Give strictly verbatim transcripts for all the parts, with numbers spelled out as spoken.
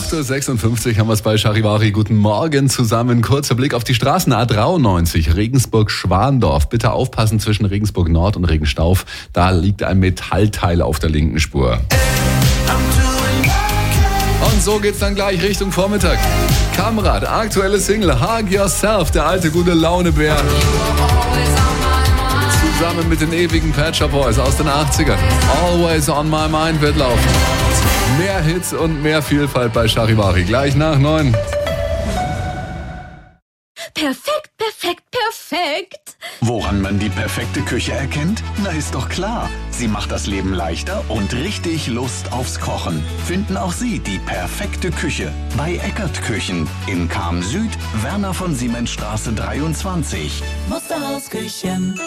acht Uhr sechsundfünfzig haben wir es bei Charivari. Guten Morgen zusammen. Kurzer Blick auf die Straßen. A dreiundneunzig, Regensburg-Schwandorf. Bitte aufpassen zwischen Regensburg Nord und Regenstauf. Da liegt ein Metallteil auf der linken Spur. Und so geht's dann gleich Richtung Vormittag. Kamrad, aktuelle Single Hug Yourself, der alte gute Launebär. Zusammen mit den ewigen Pet Shop Boys aus den achtzigern. Always on my mind wird laufen. Mehr Hits und mehr Vielfalt bei Charivari. Gleich nach neun. Perfekt, perfekt, perfekt. Woran man die perfekte Küche erkennt? Na, ist doch klar. Sie macht das Leben leichter und richtig Lust aufs Kochen. Finden auch Sie die perfekte Küche bei Eckert Küchen in Cham Süd, Werner von Siemens Straße dreiundzwanzig. Musterhausküchen.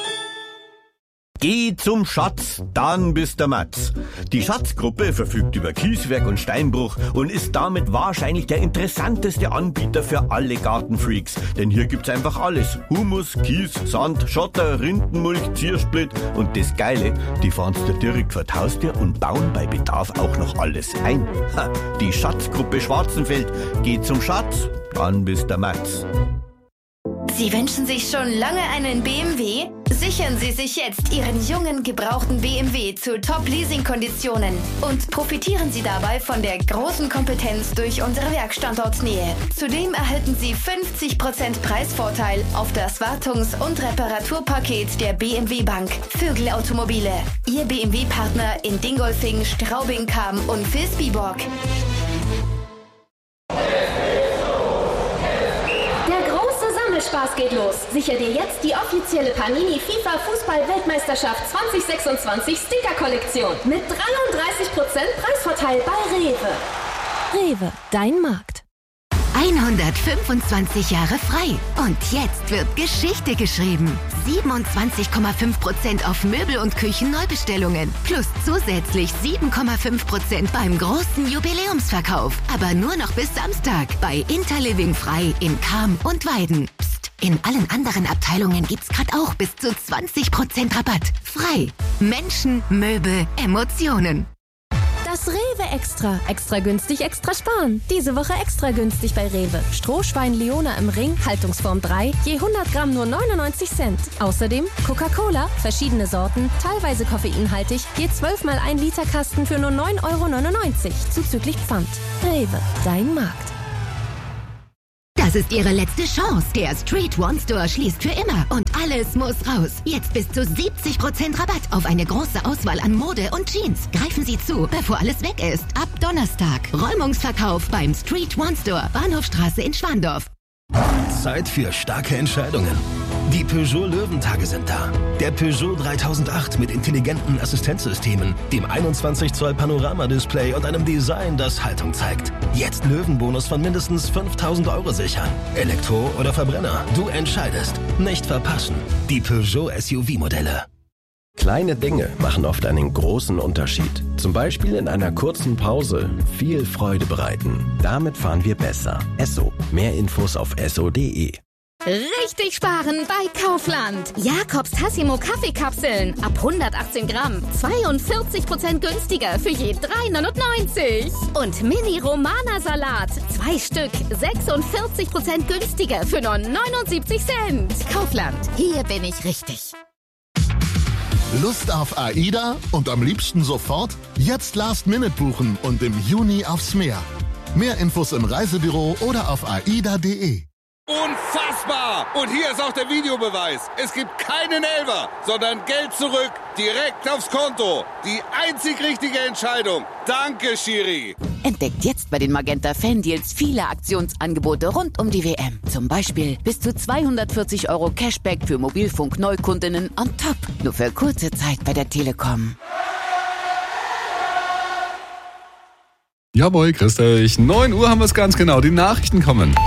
Geh zum Schatz, dann bist der Matz. Die Schatzgruppe verfügt über Kieswerk und Steinbruch und ist damit wahrscheinlich der interessanteste Anbieter für alle Gartenfreaks. Denn hier gibt's einfach alles. Humus, Kies, Sand, Schotter, Rindenmulch, Ziersplit und das Geile, die fahren's dir direkt vor die Haustür und bauen bei Bedarf auch noch alles ein. Ha, die Schatzgruppe Schwarzenfeld. Geh zum Schatz, dann bist der Matz. Sie wünschen sich schon lange einen B M W? Sichern Sie sich jetzt Ihren jungen, gebrauchten B M W zu Top-Leasing-Konditionen und profitieren Sie dabei von der großen Kompetenz durch unsere Werkstandortnähe. Zudem erhalten Sie fünfzig Prozent Preisvorteil auf das Wartungs- und Reparaturpaket der B M W Bank Vögel Automobile. Ihr B M W-Partner in Dingolfing, Straubing, Cham und Vilsbiburg. Spaß geht los. Sicher dir jetzt die offizielle Panini FIFA Fußball-Weltmeisterschaft zwanzig sechsundzwanzig Sticker-Kollektion mit dreiunddreißig Prozent Preisvorteil bei Rewe. Rewe, dein Markt. hundertfünfundzwanzig Jahre frei. Und jetzt wird Geschichte geschrieben. siebenundzwanzig Komma fünf Prozent auf Möbel- und Küchenneubestellungen. Plus zusätzlich sieben Komma fünf Prozent beim großen Jubiläumsverkauf. Aber nur noch bis Samstag bei Interliving frei in Cham und Weiden. Psst, in allen anderen Abteilungen gibt's grad auch bis zu zwanzig Prozent Rabatt. Frei. Menschen, Möbel, Emotionen. Das Rewe Extra. Extra günstig, extra sparen. Diese Woche extra günstig bei Rewe. Strohschwein Leona im Ring, Haltungsform drei, je hundert Gramm nur neunundneunzig Cent. Außerdem Coca-Cola, verschiedene Sorten, teilweise koffeinhaltig, je zwölf mal ein Liter Kasten für nur neun Euro neunundneunzig, zuzüglich Pfand. Rewe, dein Markt. Das ist Ihre letzte Chance. Der Street One Store schließt für immer und alles muss raus. Jetzt bis zu siebzig Prozent Rabatt auf eine große Auswahl an Mode und Jeans. Greifen Sie zu, bevor alles weg ist. Ab Donnerstag. Räumungsverkauf beim Street One Store, Bahnhofstraße in Schwandorf. Zeit für starke Entscheidungen. Die Peugeot Löwentage sind da. Der Peugeot dreitausendacht mit intelligenten Assistenzsystemen, dem einundzwanzig Zoll Panoramadisplay und einem Design, das Haltung zeigt. Jetzt Löwenbonus von mindestens fünftausend Euro sichern. Elektro oder Verbrenner, du entscheidest. Nicht verpassen. Die Peugeot S U V-Modelle. Kleine Dinge machen oft einen großen Unterschied. Zum Beispiel in einer kurzen Pause viel Freude bereiten. Damit fahren wir besser. Esso. Mehr Infos auf esso punkt de. Richtig sparen bei Kaufland. Jakobs Tassimo Kaffeekapseln ab hundertachtzehn Gramm. zweiundvierzig Prozent günstiger für je drei neunundneunzig. Und Mini Romana Salat. Zwei Stück. sechsundvierzig Prozent günstiger für nur neunundsiebzig Cent. Kaufland. Hier bin ich richtig. Lust auf AIDA und am liebsten sofort? Jetzt Last Minute buchen und im Juni aufs Meer. Mehr Infos im Reisebüro oder auf aida punkt de. Unfassbar! Und hier ist auch der Videobeweis. Es gibt keinen Elfer, sondern Geld zurück, direkt aufs Konto. Die einzig richtige Entscheidung. Danke, Schiri. Entdeckt jetzt bei den Magenta Fan-Deals viele Aktionsangebote rund um die W M. Zum Beispiel bis zu zweihundertvierzig Euro Cashback für Mobilfunk-Neukundinnen on top. Nur für kurze Zeit bei der Telekom. Jawohl, grüß dich. neun Uhr haben wir es ganz genau. Die Nachrichten kommen.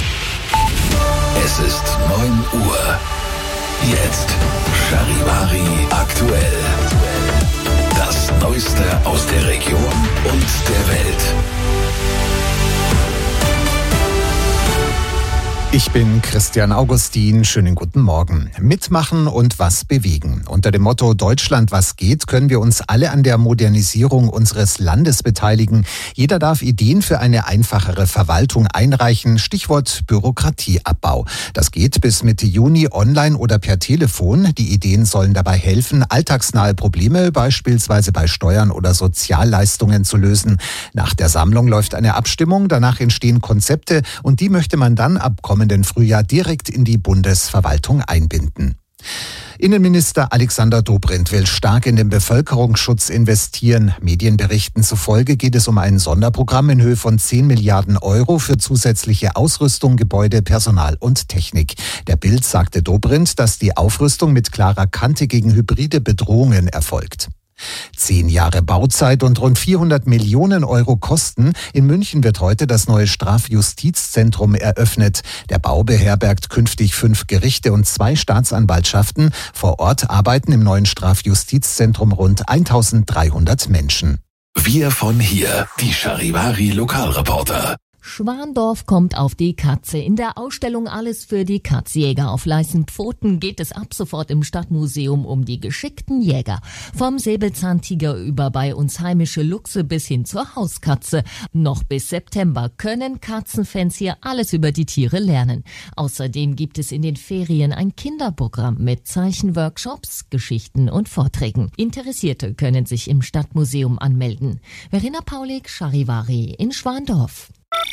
Es ist neun Uhr. Jetzt Charivari aktuell. Das Neueste aus der Region und der Welt. Ich Ich bin Christian Augustin. Schönen guten Morgen. Mitmachen und was bewegen. Unter dem Motto Deutschland, was geht, können wir uns alle an der Modernisierung unseres Landes beteiligen. Jeder darf Ideen für eine einfachere Verwaltung einreichen. Stichwort Bürokratieabbau. Das geht bis Mitte Juni online oder per Telefon. Die Ideen sollen dabei helfen, alltagsnahe Probleme, beispielsweise bei Steuern oder Sozialleistungen, zu lösen. Nach der Sammlung läuft eine Abstimmung. Danach entstehen Konzepte und die möchte man dann ab kommenden Frühjahr direkt in die Bundesverwaltung einbinden. Innenminister Alexander Dobrindt will stark in den Bevölkerungsschutz investieren. Medienberichten zufolge geht es um ein Sonderprogramm in Höhe von zehn Milliarden Euro für zusätzliche Ausrüstung, Gebäude, Personal und Technik. Der Bild sagte Dobrindt, dass die Aufrüstung mit klarer Kante gegen hybride Bedrohungen erfolgt. Zehn Jahre Bauzeit und rund vierhundert Millionen Euro Kosten. In München wird heute das neue Strafjustizzentrum eröffnet. Der Bau beherbergt künftig fünf Gerichte und zwei Staatsanwaltschaften. Vor Ort arbeiten im neuen Strafjustizzentrum rund eintausenddreihundert Menschen. Wir von hier, die Charivari Lokalreporter. Schwandorf kommt auf die Katze. In der Ausstellung Alles für die Katzjäger auf Leißenpfoten geht es ab sofort im Stadtmuseum um die geschickten Jäger. Vom Säbelzahntiger über bei uns heimische Luchse bis hin zur Hauskatze. Noch bis September können Katzenfans hier alles über die Tiere lernen. Außerdem gibt es in den Ferien ein Kinderprogramm mit Zeichenworkshops, Geschichten und Vorträgen. Interessierte können sich im Stadtmuseum anmelden. Verena Paulik, Charivari in Schwandorf.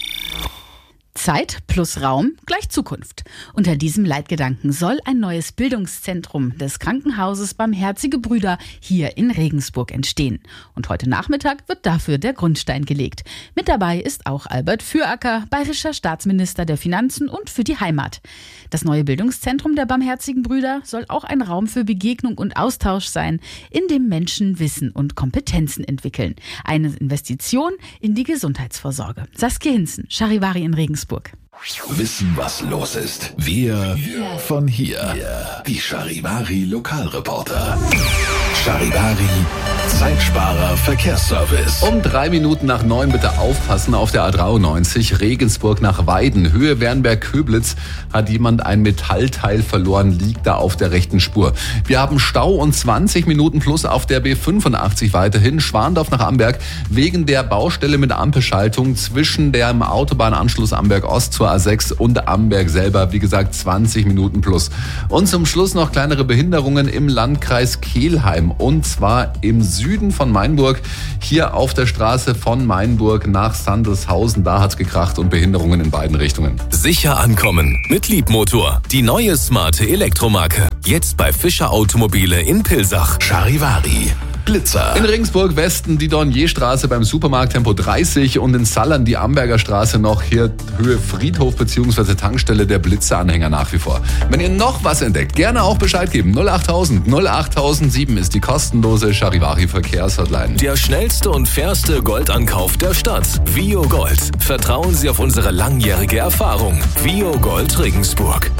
Zeit plus Raum gleich Zukunft. Unter diesem Leitgedanken soll ein neues Bildungszentrum des Krankenhauses Barmherzige Brüder hier in Regensburg entstehen. Und heute Nachmittag wird dafür der Grundstein gelegt. Mit dabei ist auch Albert Füracker, bayerischer Staatsminister der Finanzen und für die Heimat. Das neue Bildungszentrum der Barmherzigen Brüder soll auch ein Raum für Begegnung und Austausch sein, in dem Menschen Wissen und Kompetenzen entwickeln. Eine Investition in die Gesundheitsvorsorge. Saskia Hinzen, Charivari in Regensburg. Wissen, was los ist. Wir von hier. Die Charivari Lokalreporter. Charivari Zeitsparer Verkehrsservice. Um drei Minuten nach neun bitte aufpassen auf der A dreiundneunzig Regensburg nach Weiden. Höhe Wernberg-Köblitz hat jemand ein Metallteil verloren, liegt da auf der rechten Spur. Wir haben Stau und zwanzig Minuten plus auf der B fünfundachtzig weiterhin. Schwandorf nach Amberg wegen der Baustelle mit Ampelschaltung zwischen dem Autobahnanschluss Amberg Ost zur A sechs und Amberg selber. Wie gesagt, zwanzig Minuten plus. Und zum Schluss noch kleinere Behinderungen im Landkreis Kelheim. Und zwar im Süden von Mainburg. Hier auf der Straße von Mainburg nach Sandelshausen. Da hat's gekracht und Behinderungen in beiden Richtungen. Sicher ankommen mit Liebmotor. Die neue smarte Elektromarke. Jetzt bei Fischer Automobile in Pilsach. Charivari. Blitzer. In Regensburg Westen die Dornierstraße beim Supermarkt Tempo dreißig und in Sallern die Amberger Straße noch hier Höhe Friedhof bzw. Tankstelle der Blitzeranhänger nach wie vor. Wenn ihr noch was entdeckt, gerne auch Bescheid geben. null achttausend null achttausendsieben ist die kostenlose Charivari Verkehrshotline. Der schnellste und fairste Goldankauf der Stadt. Vio Gold. Vertrauen Sie auf unsere langjährige Erfahrung. Vio Gold Regensburg.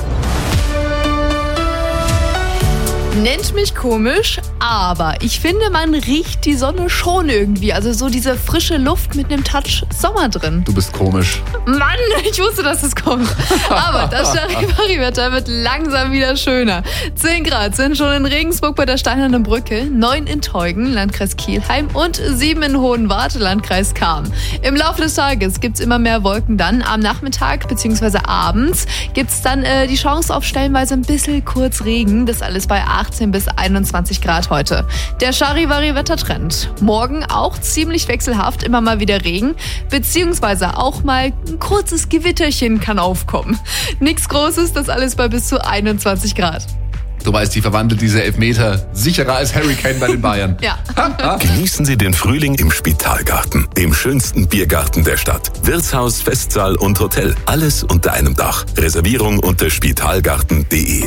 Nennt mich komisch, aber ich finde, man riecht die Sonne schon irgendwie. Also so diese frische Luft mit einem Touch Sommer drin. Du bist komisch. Mann, ich wusste, dass es kommt. Aber das Charivari-Wetter wird langsam wieder schöner. zehn Grad sind schon in Regensburg bei der Steinernen Brücke, neun in Teugen, Landkreis Kelheim und sieben in Hohenwart, Landkreis Cham. Im Laufe des Tages gibt es immer mehr Wolken dann. Am Nachmittag bzw. abends gibt es dann äh, die Chance auf stellenweise ein bisschen kurz Regen. Das alles bei achtzehn bis einundzwanzig Grad heute. Der Charivari-Wettertrend. Morgen auch ziemlich wechselhaft, immer mal wieder Regen, beziehungsweise auch mal ein kurzes Gewitterchen kann aufkommen. Nichts Großes, das alles bei bis zu einundzwanzig Grad. Du weißt, die verwandelt diese Elfmeter sicherer als Hurricane bei den Bayern. Ja. Genießen Sie den Frühling im Spitalgarten, dem schönsten Biergarten der Stadt. Wirtshaus, Festsaal und Hotel, alles unter einem Dach. Reservierung unter spitalgarten punkt de.